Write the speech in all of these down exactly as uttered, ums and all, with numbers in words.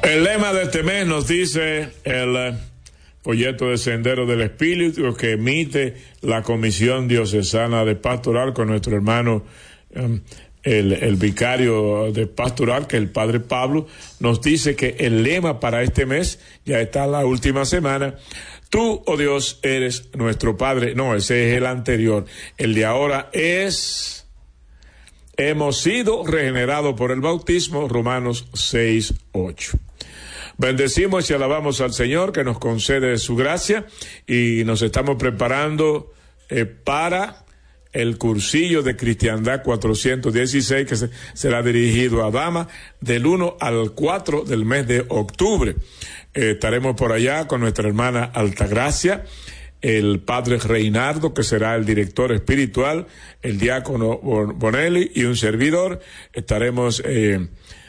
El lema de este mes nos dice el eh, folleto de Sendero del Espíritu que emite la Comisión Diocesana de Pastoral con nuestro hermano um, el, el vicario de Pastoral, que el Padre Pablo, nos dice que el lema para este mes, ya está la última semana: tú, oh Dios, eres nuestro Padre. No, ese es el anterior. El de ahora es: hemos sido regenerados por el bautismo, Romanos seis, ocho. Bendecimos y alabamos al Señor que nos concede su gracia, y nos estamos preparando eh, para el cursillo de Cristiandad cuatrocientos dieciséis, que se, será dirigido a damas del uno al cuatro del mes de octubre. Eh, estaremos por allá con nuestra hermana Altagracia, el padre Reinaldo, que será el director espiritual, el diácono Bonelli y un servidor. Estaremos eh,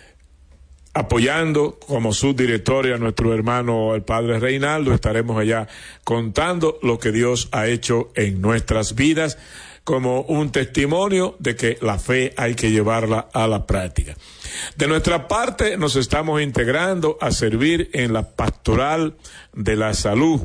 apoyando como subdirectorio a nuestro hermano el padre Reinaldo. Estaremos allá contando lo que Dios ha hecho en nuestras vidas, como un testimonio de que la fe hay que llevarla a la práctica. De nuestra parte, nos estamos integrando a servir en la pastoral de la salud,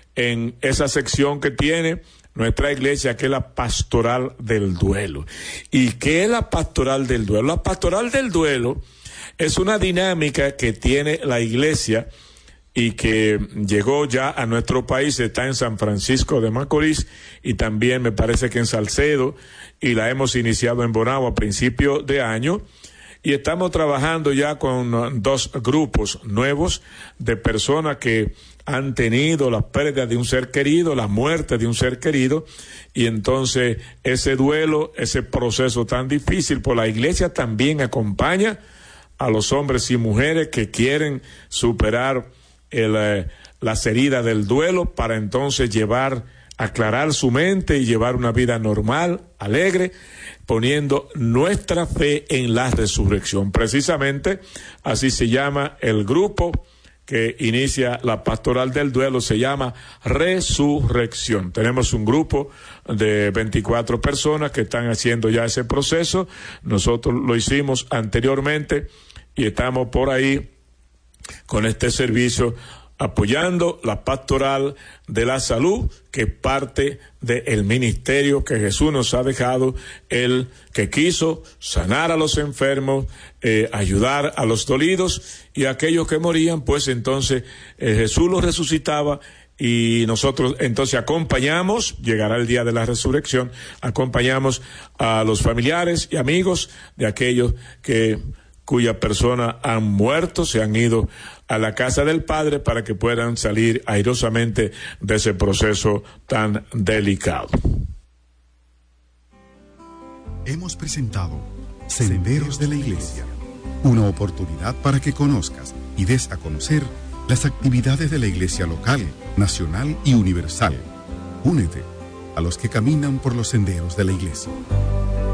en esa sección que tiene nuestra iglesia, que es la pastoral del duelo. ¿Y qué es la pastoral del duelo? La pastoral del duelo es una dinámica que tiene la iglesia y que llegó ya a nuestro país. Está en San Francisco de Macorís y también me parece que en Salcedo, y la hemos iniciado en Bonao a principio de año, y estamos trabajando ya con dos grupos nuevos de personas que han tenido la pérdida de un ser querido, la muerte de un ser querido, y entonces ese duelo, ese proceso tan difícil, por la iglesia también acompaña a los hombres y mujeres que quieren superar el, eh, las heridas del duelo, para entonces llevar, aclarar su mente y llevar una vida normal, alegre, poniendo nuestra fe en la resurrección. Precisamente así se llama el grupo que inicia la pastoral del duelo, se llama Resurrección. Tenemos un grupo de veinticuatro personas que están haciendo ya ese proceso. Nosotros lo hicimos anteriormente y estamos por ahí con este servicio apoyando la pastoral de la salud, que es parte del ministerio que Jesús nos ha dejado, el que quiso sanar a los enfermos, eh, ayudar a los dolidos, y a aquellos que morían, pues entonces eh, Jesús los resucitaba, y nosotros entonces acompañamos, llegará el día de la resurrección, acompañamos a los familiares y amigos de aquellos que cuyas personas han muerto, se han ido a la casa del Padre, para que puedan salir airosamente de ese proceso tan delicado. Hemos presentado Senderos de la Iglesia, una oportunidad para que conozcas y des a conocer las actividades de la Iglesia local, nacional y universal. Únete a los que caminan por los senderos de la Iglesia.